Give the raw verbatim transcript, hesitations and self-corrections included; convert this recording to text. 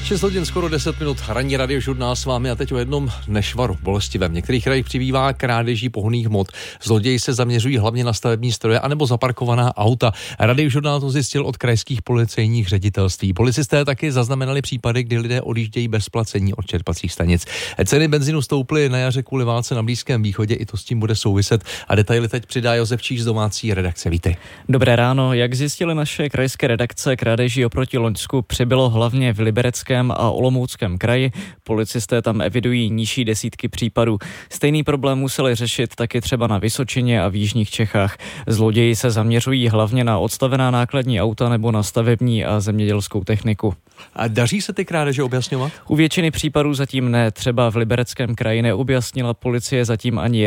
šest hodin, skoro deset minut, ranní radiožurnál s vámi a teď o jednom nešvaru bolestivém. V některých krajích přibývá krádeží pohonných hmot. Zloději se zaměřují hlavně na stavební stroje anebo zaparkovaná auta. Radiožurnál to zjistil od krajských policejních ředitelství. Policisté taky zaznamenali případy, kdy lidé odjíždějí bez placení od čerpacích stanic. Ceny benzínu stouply na jaře kvůli válce na Blízkém východě, i to s tím bude souviset. A detaily teď přidá Josef Číš z domácí redakce. Vítej. Dobré ráno. Jak zjistili naše krajské redakce, krádeží oproti loňsku přibylo hlavně v Libereckém a Olomouckém kraji. Policisté tam evidují nižší desítky případů. Stejný problém museli řešit taky třeba na Vysočině a v jižních Čechách. Zloději se zaměřují hlavně na odstavená nákladní auta nebo na stavební a zemědělskou techniku. A daří se ty krádeže objasňovat? U většiny případů zatím ne. Třeba v Libereckém kraji neobjasnila policie zatím ani